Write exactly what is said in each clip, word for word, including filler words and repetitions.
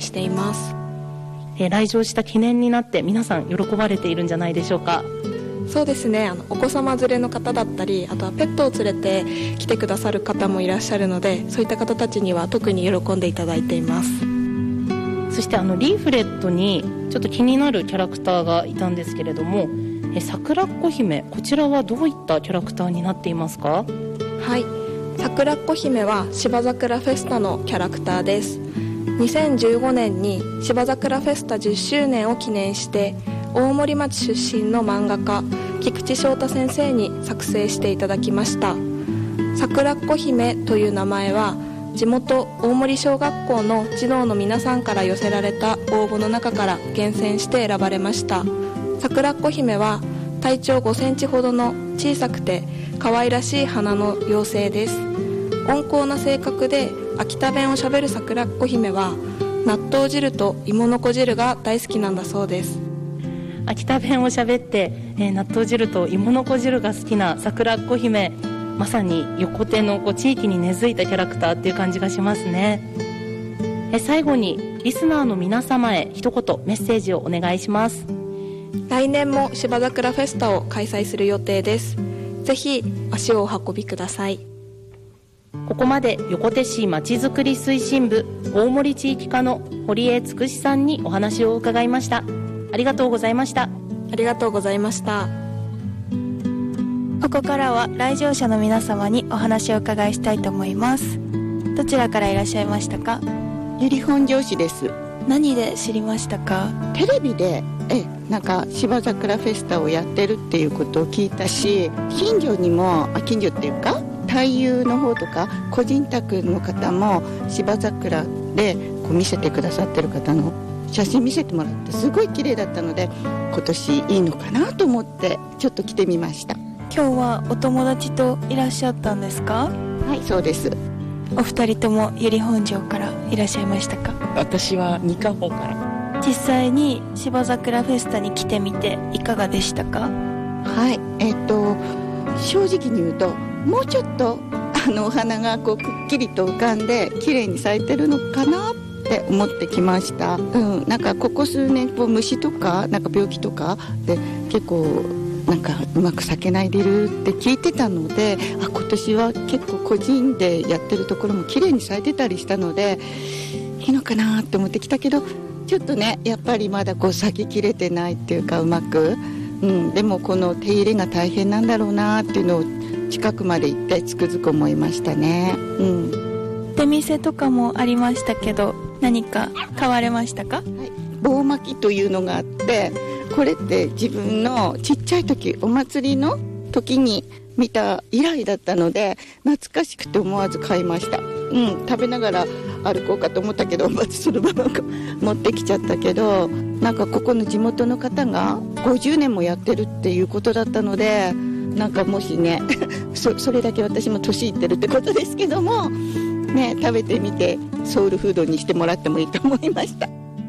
しています。 えー、来場した記念になって皆さん喜ばれているんじゃないでしょうか。 そうですね、あのお子様連れの方だったり、あとはペットを連れて来てくださる方もいらっしゃるので、そういった方たちには特に喜んでいただいています。 そしてあのリーフレットにちょっと気になるキャラクターがいたんですけれども、え桜っ子姫、こちらはどういったキャラクターになっていますか？ はい、桜っ子姫は芝桜フェスタのキャラクターです。にせんじゅうごねんに芝桜フェスタじゅっしゅうねんを記念して大森町出身の漫画家菊池翔太先生に作成していただきました。桜っ子姫という名前は地元大森小学校の児童の皆さんから寄せられた応募の中から厳選して選ばれました。桜っ子姫は体長ごセンチほどの小さくて可愛らしい花の妖精です。温厚な性格で秋田弁をしゃべる桜っ子姫は納豆汁と芋のこ汁が大好きなんだそうです。 秋田弁をしゃべって、えー、納豆汁と芋のこ汁が好きな桜っ子姫、まさに横手のこう地域に根付いたキャラクターっていう感じがしますね。え最後にリスナーの皆様へ一言メッセージをお願いします。 来年も芝桜フェスタを開催する予定です。ぜひ足をお運びください。 ここまで横手市まちづくり推進部大森地域課の堀江つくしさんにお話を伺いました。ありがとうございました。 ありがとうございました。 ここからは来場者の皆様にお話を伺いしたいと思います。どちらからいらっしゃいましたか？ 由利本荘市です。 何で知りましたか？ テレビでえなんか芝桜フェスタをやってるっていうことを聞いたし、近所にもあ近所っていうか太遊の方とか個人宅の方も芝桜でこう見せてくださってる方の写真見せてもらってすごい綺麗だったので、今年いいのかなと思ってちょっと来てみました。 今日はお友達といらっしゃったんですか？ はい、そうです。 お二人とも由利本荘からいらっしゃいましたか？ 私は二カホから。 実際に芝桜フェスタに来てみていかがでしたか？ はい、えっと正直に言うともうちょっとあのお花がこうくっきりと浮かんで綺麗に咲いてるのかなって思ってきました。うん、なんかここ数年こう虫とかなんか病気とかで結構なんかうまく咲けないでるって聞いてたので、あ今年は結構個人でやってるところも綺麗に咲いてたりしたのでいいのかなって思ってきたけど、ちょっとねやっぱりまだこう咲ききれてないっていうかうまく、うん、でもこの手入れが大変なんだろうなっていうのを近くまで行ってつくづく思いましたね。うん、 出店とかもありましたけど何か買われましたか？はい、 棒巻きというのがあって、これって自分のちっちゃい時お祭りの時に見た以来だったので懐かしくて思わず買いました。うん、食べながら歩こうかと思ったけどまずそのまま持ってきちゃったけど、なんかここの地元の方がごじゅうねんもやってるっていうことだったので、なんかもしねそ, それだけ私も年いってるってことですけどもね、食べてみてソウルフードにしてもらってもいいと思いました。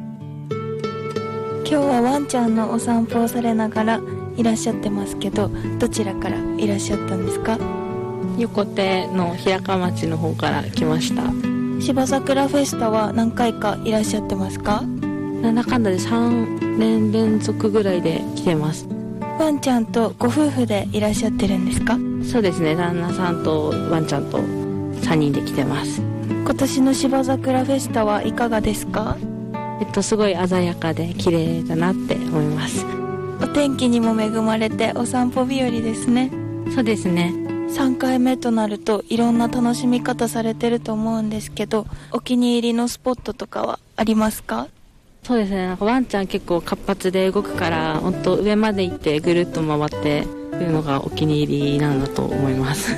今日はワンちゃんのお散歩をされながらいらっしゃってますけど、どちらからいらっしゃったんですか？ 横手の平川町の方から来ました。 芝桜フェスタは何回かいらっしゃってますか？ なんだかんだでさんねん連続ぐらいで来てます。 ワンちゃんとご夫婦でいらっしゃってるんですか？ そうですね、旦那さんとワンちゃんとさんにんで来てます。 今年の芝桜フェスタはいかがですか？ えっとすごい鮮やかで綺麗だなって思います。 お天気にも恵まれてお散歩日和ですね。 そうですね。 さんかいめとなるといろんな楽しみ方されてると思うんですけど、お気に入りのスポットとかはありますか？ そうですね、なんかワンちゃん結構活発で動くから本当上まで行ってぐるっと回ってくるのがお気に入りなんだと思います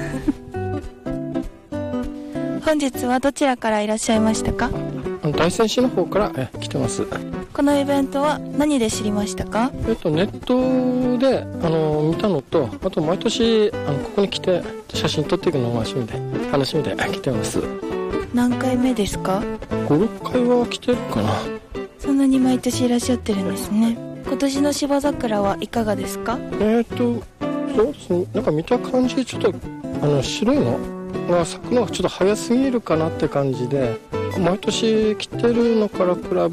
本日はどちらからいらっしゃいましたか？ 大仙市の方からえ来てます。 このイベントは何で知りましたか？ えっと、ネットであの見たのと、あと毎年あのここに来て写真撮っていくのが趣味で楽しみで来てます。 何回目ですか？ ご、ろっかいは来てるかな。 そんなに毎年いらっしゃってるんですね。今年の芝桜はいかがですか？ えっとそうですね、なんか見た感じちょっとあの白いのが咲くのがちょっと早すぎるかなって感じで、毎年来てるのから比べ